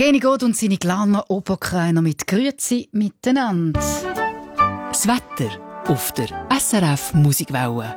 Geni Gott und seine Glarner Oberkreiner mit Grüezi miteinander. Das Wetter auf der SRF Musikwelle.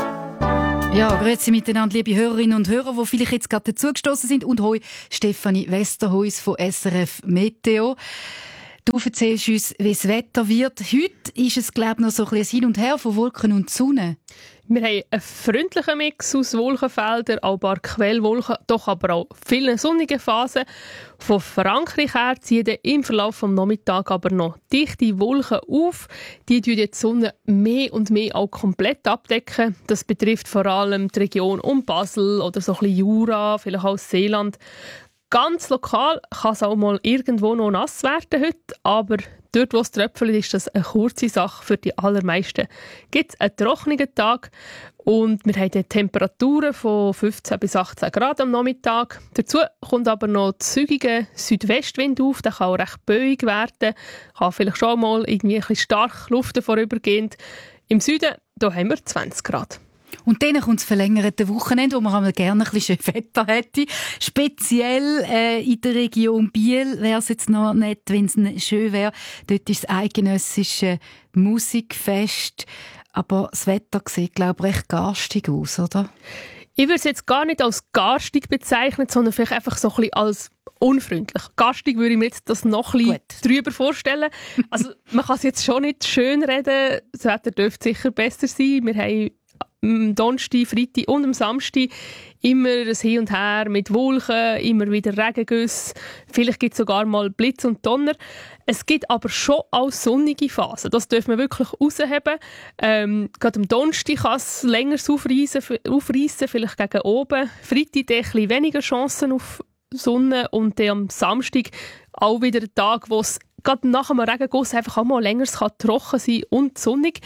Ja, grüezi miteinander, liebe Hörerinnen und Hörer, die vielleicht jetzt gerade dazugestossen sind. Und hoi, Stefanie Westerhuis von SRF Meteo. Du erzählst uns, wie das Wetter wird. Heute ist es, glaube ich, noch so ein bisschen Hin und Her von Wolken und Sonne. Wir haben einen freundlichen Mix aus Wolkenfeldern, auch ein paar Quellwolken, doch aber auch viele sonnige Phasen. Von Frankreich her ziehen im Verlauf des Nachmittags aber noch dichte Wolken auf. Die decken die Sonne mehr und mehr auch komplett abdecken. Das betrifft vor allem die Region um Basel oder so ein bisschen Jura, vielleicht auch Seeland. Ganz lokal kann es auch mal irgendwo noch nass werden heute, aber dort, wo es tröpfelt, ist das eine kurze Sache für die allermeisten. Gibt es einen trockenen Tag und wir haben Temperaturen von 15 bis 18 Grad am Nachmittag. Dazu kommt aber noch zügiger Südwestwind auf, der kann auch recht böig werden, kann vielleicht schon mal irgendwie ein bisschen stark Luft vorübergehend. Im Süden da haben wir 20 Grad. Und dann kommt das verlängerte Wochenende, wo man einmal gerne ein bisschen schön Wetter hätte. Speziell in der Region Biel wäre es jetzt noch nett, wenn es schön wäre. Dort ist das eidgenössische Musikfest. Aber das Wetter sieht, glaube ich, recht garstig aus, oder? Ich würde es jetzt gar nicht als garstig bezeichnen, sondern vielleicht einfach so ein bisschen als unfreundlich. Garstig würde ich mir jetzt das noch ein bisschen drüber vorstellen. Also man kann es jetzt schon nicht schön reden. Das Wetter dürfte sicher besser sein. Wir haben am Donnerstag, Freitag und am Samstag immer ein Hin und Her mit Wolken, immer wieder Regengüsse. Vielleicht gibt es sogar mal Blitz und Donner. Es gibt aber schon auch sonnige Phasen. Das dürfen wir wirklich rausheben. Gerade am Donnerstag kann es länger aufreissen, vielleicht gegen oben. Freitag ein bisschen weniger Chancen auf Sonne und dann am Samstag auch wieder ein Tag, wo es gerade nach einem Regenguss einfach auch mal länger trocken sein und sonnig.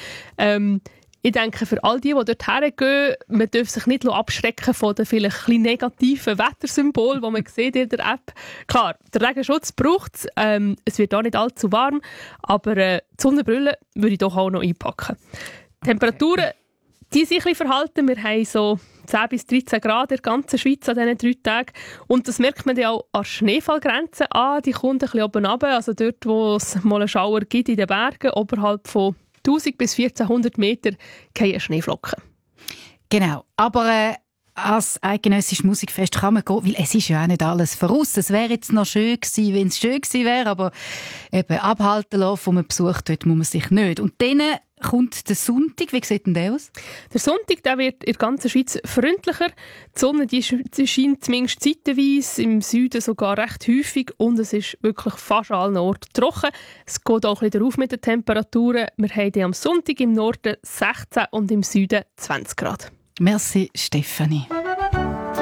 Ich denke, für all die dort hergehen, man darf sich nicht abschrecken von den vielleicht ein bisschen negativen Wettersymbolen, die man sieht in der App. Klar, der Regenschutz braucht es. Es wird auch nicht allzu warm, aber die Sonnenbrille würde ich doch auch noch einpacken. Die Temperaturen, die sich ein bisschen verhalten. Wir haben so 10 bis 13 Grad in der ganzen Schweiz an diesen 3 Tagen. Und das merkt man ja auch an Schneefallgrenzen an. Die kommt ein bisschen oben runter. Also dort, wo es mal einen Schauer gibt in den Bergen, oberhalb von 1000 bis 1400 Meter fallen Schneeflocken. Genau, aber als eidgenössisches Musikfest kann man gehen, weil es ist ja auch nicht alles voraus. Es wäre jetzt noch schön gewesen, wenn es schön gewesen wäre, aber eben abhalten lassen, wo man besucht wird, muss man sich nicht. Und dann kommt der Sonntag. Wie sieht denn der aus? Der Sonntag, der wird in der ganzen Schweiz freundlicher. Die Sonne die scheint zumindest zeitweise, im Süden sogar recht häufig und es ist wirklich fast an allen Orten trocken. Es geht auch ein bisschen auf mit den Temperaturen. Wir haben am Sonntag im Norden 16 und im Süden 20 Grad. Merci, Stefanie.